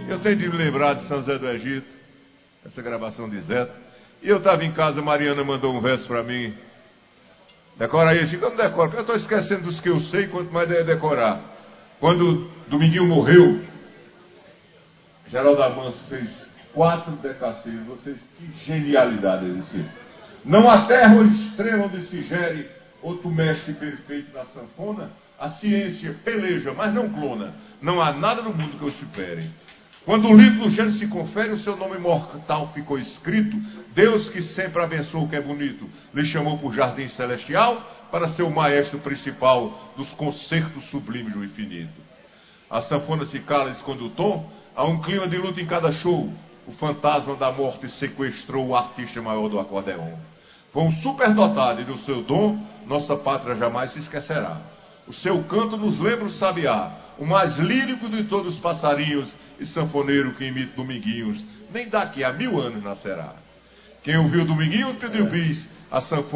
Eu tenho de me lembrar de São José do Egito, essa gravação de Zé. E eu estava em casa, a Mariana mandou um verso para mim. Decora aí, Chico, eu não decoro, eu estou esquecendo dos que eu sei, quanto mais é decorar. Quando Dominguinho morreu, Geraldo Amanso fez 4 decasseiros. Vocês, que genialidade esse. Não há terra ou estrela onde se gere outro mestre perfeito da sanfona. A ciência peleja, mas não clona. Não há nada no mundo que eu supere. Quando o livro do gênero se confere, o seu nome mortal ficou escrito. Deus, que sempre abençoou o que é bonito, lhe chamou por jardim celestial para ser o maestro principal dos concertos sublimes do infinito. A sanfona se cala e esconde o tom. Há um clima de luta em cada show. O fantasma da morte sequestrou o artista maior do acordeon. Foi um superdotado e do seu dom nossa pátria jamais se esquecerá. O seu canto nos lembra o sabiá, o mais lírico de todos os passarinhos e sanfoneiro que imita Dominguinhos, nem daqui a 1000 anos nascerá. Quem ouviu Dominguinhos pediu bis, a sanfona